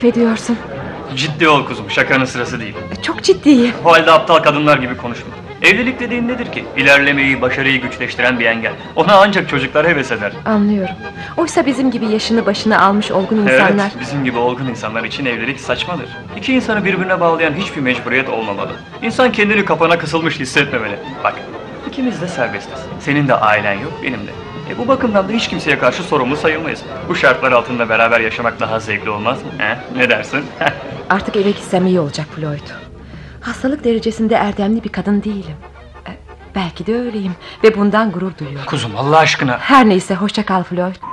ediyorsun. Ciddi ol kuzum, şakanın sırası değil. Çok ciddiyim. O halde aptal kadınlar gibi konuşma. Evlilik dediğin nedir ki? İlerlemeyi, başarıyı güçleştiren bir engel. Ona ancak çocuklar heves eder. Anlıyorum. Oysa bizim gibi yaşını başına almış olgun insanlar... Evet, bizim gibi olgun insanlar için evlilik saçmadır. İki insanı birbirine bağlayan hiçbir mecburiyet olmamalı. İnsan kendini kapana kısılmış hissetmemeli. Bak, ikimiz de serbestiz. Senin de ailen yok, benim de. Bu bakımdan da hiç kimseye karşı sorumlu sayılmayız. Bu şartlar altında beraber yaşamak daha zevkli olmaz mı? Ne dersin? Artık eve gitsem iyi olacak Floyd. Hastalık derecesinde erdemli bir kadın değilim. Belki de öyleyim ve bundan gurur duyuyorum. Kuzum, Allah aşkına. Her neyse, hoşça kal Floyd.